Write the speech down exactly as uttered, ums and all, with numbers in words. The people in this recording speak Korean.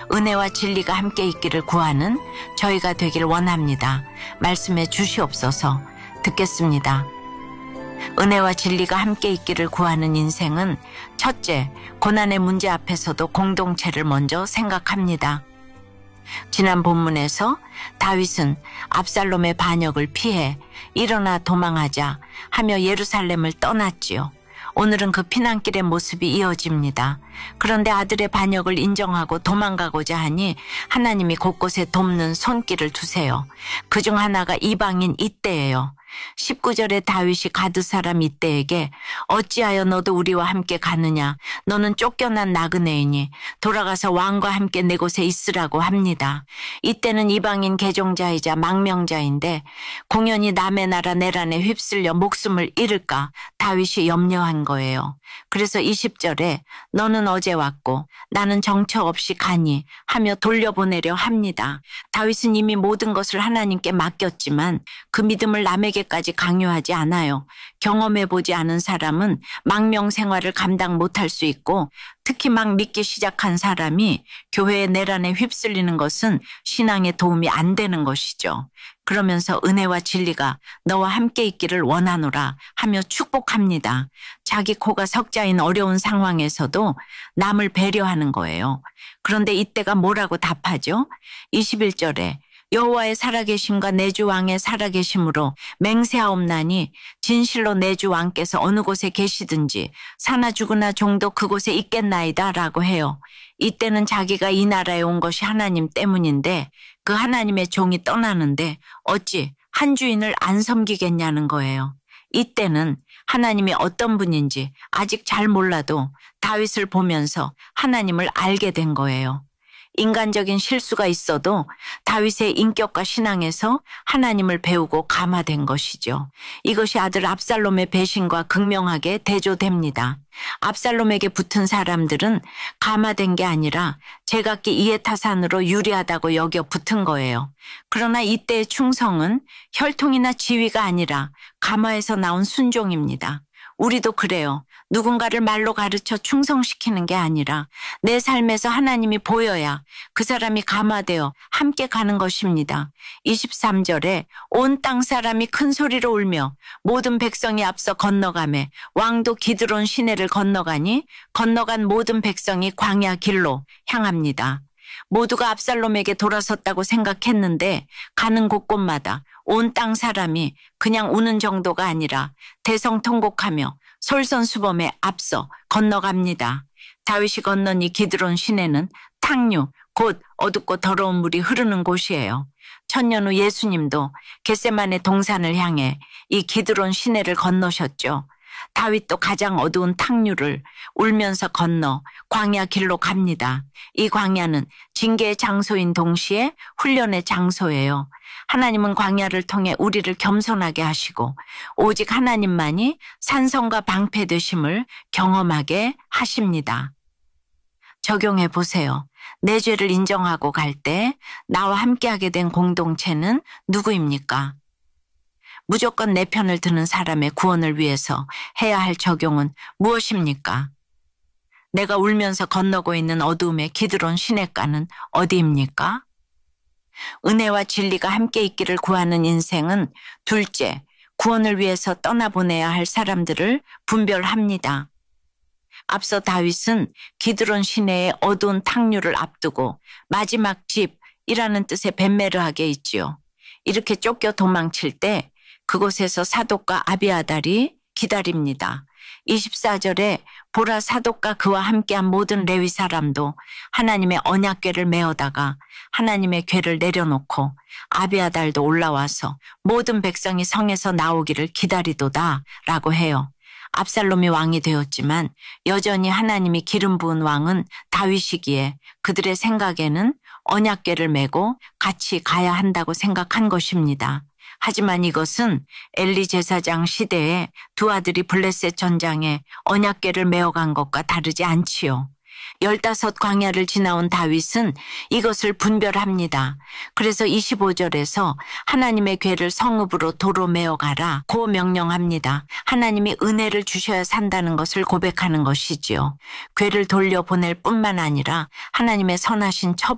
은혜와 진리가 함께 있기를 구하는 저희가 되길 원합니다. 말씀해 주시옵소서. 듣겠습니다. 은혜와 진리가 함께 있기를 구하는 인생은 첫째, 고난의 문제 앞에서도 공동체를 먼저 생각합니다. 지난 본문에서 다윗은 압살롬의 반역을 피해 일어나 도망하자 하며 예루살렘을 떠났지요. 오늘은 그 피난길의 모습이 이어집니다. 그런데 아들의 반역을 인정하고 도망가고자 하니 하나님이 곳곳에 돕는 손길을 두세요. 그중 하나가 이방인 이때예요. 십구 절에 다윗이 가드 사람 이때에게 어찌하여 너도 우리와 함께 가느냐? 너는 쫓겨난 나그네이니 돌아가서 왕과 함께 내 곳에 있으라고 합니다. 이때는 이방인 개종자이자 망명자인데 공연히 남의 나라 내란에 휩쓸려 목숨을 잃을까 다윗이 염려한 거예요. 그래서 이십 절에 너는 어제 왔고 나는 정처 없이 가니 하며 돌려보내려 합니다. 다윗은 이미 모든 것을 하나님께 맡겼지만 그 믿음을 남에게까지 강요하지 않아요. 경험해보지 않은 사람은 망명 생활을 감당 못할 수 있고 특히 막 믿기 시작한 사람이 교회의 내란에 휩쓸리는 것은 신앙에 도움이 안 되는 것이죠. 그러면서 은혜와 진리가 너와 함께 있기를 원하노라 하며 축복합니다. 자기 코가 석자인 어려운 상황에서도 남을 배려하는 거예요. 그런데 이때가 뭐라고 답하죠? 이십일 절에 여호와의 살아계심과 내 주 왕의 살아계심으로 맹세하옵나니 진실로 내 주 왕께서 어느 곳에 계시든지 사나 죽으나 종도 그곳에 있겠나이다 라고 해요. 이때는 자기가 이 나라에 온 것이 하나님 때문인데 그 하나님의 종이 떠나는데 어찌 한 주인을 안 섬기겠냐는 거예요. 이때는 하나님이 어떤 분인지 아직 잘 몰라도 다윗을 보면서 하나님을 알게 된 거예요. 인간적인 실수가 있어도 다윗의 인격과 신앙에서 하나님을 배우고 감화된 것이죠. 이것이 아들 압살롬의 배신과 극명하게 대조됩니다. 압살롬에게 붙은 사람들은 감화된 게 아니라 제각기 이해타산으로 유리하다고 여겨 붙은 거예요. 그러나 이때의 충성은 혈통이나 지위가 아니라 감화에서 나온 순종입니다. 우리도 그래요. 누군가를 말로 가르쳐 충성시키는 게 아니라 내 삶에서 하나님이 보여야 그 사람이 감화되어 함께 가는 것입니다. 이십삼 절에 온 땅 사람이 큰 소리로 울며 모든 백성이 앞서 건너가매 왕도 기드론 시내를 건너가니 건너간 모든 백성이 광야 길로 향합니다. 모두가 압살롬에게 돌아섰다고 생각했는데 가는 곳곳마다 온 땅 사람이 그냥 우는 정도가 아니라 대성통곡하며 솔선수범에 앞서 건너갑니다. 다윗이 건넌 이 기드론 시내는 탕류, 곧 어둡고 더러운 물이 흐르는 곳이에요. 천년 후 예수님도 겟세마네 동산을 향해 이 기드론 시내를 건너셨죠. 다윗도 가장 어두운 탕류를 울면서 건너 광야 길로 갑니다. 이 광야는 징계의 장소인 동시에 훈련의 장소예요. 하나님은 광야를 통해 우리를 겸손하게 하시고 오직 하나님만이 산성과 방패 되심을 경험하게 하십니다. 적용해 보세요. 내 죄를 인정하고 갈 때 나와 함께하게 된 공동체는 누구입니까? 무조건 내 편을 드는 사람의 구원을 위해서 해야 할 적용은 무엇입니까? 내가 울면서 건너고 있는 어두움의 기드론 시냇가는 어디입니까? 은혜와 진리가 함께 있기를 구하는 인생은 둘째, 구원을 위해서 떠나보내야 할 사람들을 분별합니다. 앞서 다윗은 기드론 시내의 어두운 탕류를 앞두고 마지막 집이라는 뜻의 벳메르하게 있지요. 이렇게 쫓겨 도망칠 때 그곳에서 사독과 아비아달이 기다립니다. 이십사 절에 보라 사독과 그와 함께한 모든 레위 사람도 하나님의 언약궤를 메어다가 하나님의 궤를 내려놓고 아비아달도 올라와서 모든 백성이 성에서 나오기를 기다리도다 라고 해요. 압살롬이 왕이 되었지만 여전히 하나님이 기름 부은 왕은 다윗이기에 그들의 생각에는 언약궤를 메고 같이 가야 한다고 생각한 것입니다. 하지만 이것은 엘리 제사장 시대에 두 아들이 블레셋 전장에 언약궤를 메어간 것과 다르지 않지요. 열다섯 광야를 지나온 다윗은 이것을 분별합니다. 그래서 이십오 절에서 하나님의 궤를 성읍으로 도로 메어가라 고 명령합니다. 하나님이 은혜를 주셔야 산다는 것을 고백하는 것이지요. 궤를 돌려보낼 뿐만 아니라 하나님의 선하신 첩